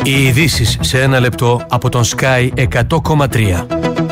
Οι ειδήσεις σε ένα λεπτό από τον Sky 100,3.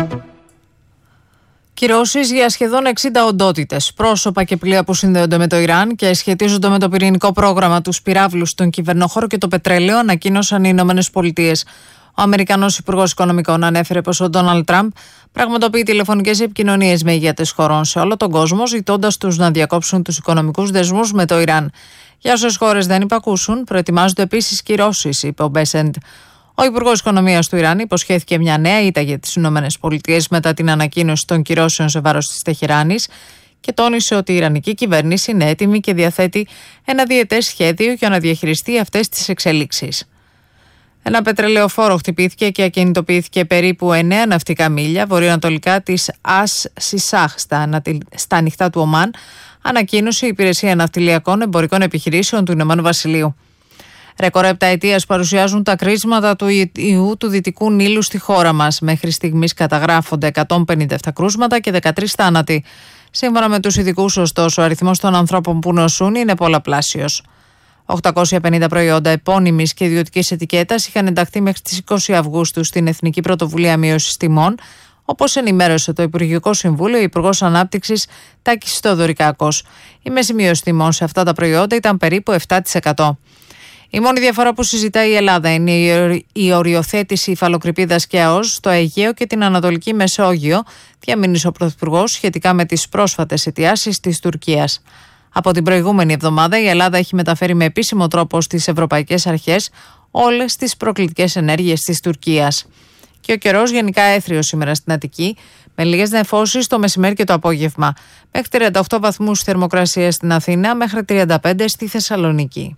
Κυρώσεις για σχεδόν 60 οντότητες, πρόσωπα και πλοία που συνδέονται με το Ιράν και σχετίζονται με το πυρηνικό πρόγραμμα, τους πυράβλους στον κυβερνοχώρο και το πετρέλαιο, ανακοίνωσαν οι Ηνωμένες Πολιτείες. Ο Αμερικανός Υπουργός Οικονομικών ανέφερε πως ο Ντόναλντ Τραμπ πραγματοποιεί τηλεφωνικές επικοινωνίες με ηγέτες χωρών σε όλο τον κόσμο, ζητώντας τους να διακόψουν τους οικονομικούς δεσμούς με το Ιράν. Για όσες χώρες δεν υπακούσουν, προετοιμάζονται επίσης κυρώσεις, είπε ο Μπέσεντ. Ο Υπουργός Οικονομίας του Ιράν υποσχέθηκε μια νέα ήττα για τις ΗΠΑ μετά την ανακοίνωση των κυρώσεων σε βάρος της Τεχεράνης και τόνισε ότι η Ιρανική κυβέρνηση είναι έτοιμη και διαθέτει ένα διετές σχέδιο για να διαχειριστεί αυτές τις εξελίξεις. Ένα πετρελαιοφόρο χτυπήθηκε και ακινητοποιήθηκε περίπου 9 ναυτικά μίλια βορειοανατολικά της As Sisah στα ανοιχτά του Ομάν, ανακοίνωσε η Υπηρεσία Ναυτιλιακών Εμπορικών Επιχειρήσεων του Ηνωμένου Βασιλείου. Ρεκόρ επταετίας παρουσιάζουν τα κρούσματα του ιού του Δυτικού Νείλου στη χώρα μας. Μέχρι στιγμής καταγράφονται 157 κρούσματα και 13 θάνατοι. Σύμφωνα με τους ειδικούς, ωστόσο, ο αριθμός των ανθρώπων που νοσούν είναι πολλαπλάσιος. 850 προϊόντα επώνυμης και ιδιωτικής ετικέτας είχαν ενταχθεί μέχρι τις 20 Αυγούστου στην Εθνική Πρωτοβουλία Μείωσης Τιμών, όπως ενημέρωσε το Υπουργικό Συμβούλιο, ο Υπουργός Ανάπτυξης Τάκης Θεοδωρικάκος. Η μέση μείωση τιμών σε αυτά τα προϊόντα ήταν περίπου 7%. Η μόνη διαφορά που συζητάει η Ελλάδα είναι η οριοθέτηση υφαλοκρηπίδας και ΑΟΣ στο Αιγαίο και την Ανατολική Μεσόγειο, διαμήνυσε ο Πρωθυπουργός σχετικά με τις πρόσφατες αιτιάσεις της Τουρκίας. Από την προηγούμενη εβδομάδα η Ελλάδα έχει μεταφέρει με επίσημο τρόπο στις ευρωπαϊκές αρχές όλες τις προκλητικές ενέργειες της Τουρκίας. Και ο καιρός γενικά έθριος σήμερα στην Αττική, με λίγες νεφώσεις το μεσημέρι και το απόγευμα. Μέχρι 38 βαθμούς θερμοκρασία στην Αθήνα, μέχρι 35 στη Θεσσαλονίκη.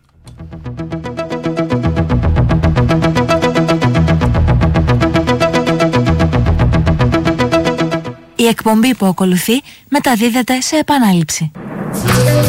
Η εκπομπή που ακολουθεί μεταδίδεται σε επανάληψη.